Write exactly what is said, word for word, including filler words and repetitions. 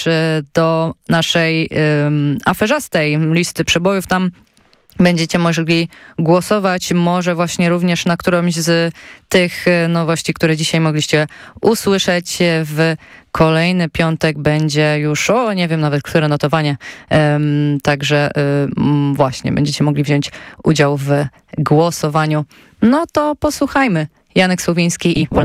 też do naszej um, aferzastej listy przebojów. Tam będziecie mogli głosować, może właśnie również na którąś z tych nowości, które dzisiaj mogliście usłyszeć. W kolejny piątek będzie już, o nie wiem nawet, które notowanie. Um, także um, właśnie będziecie mogli wziąć udział w głosowaniu. No to posłuchajmy. Janek Słowiński i Polna